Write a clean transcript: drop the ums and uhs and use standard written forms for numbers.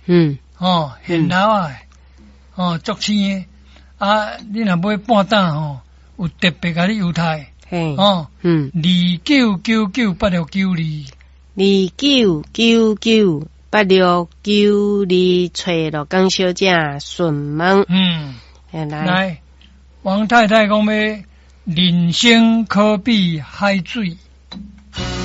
现老啊，足青诶，你若买半担有特别甲你优待 29998692，29998692，找罗江小姐询问。 来，王太太讲要人生可比海水。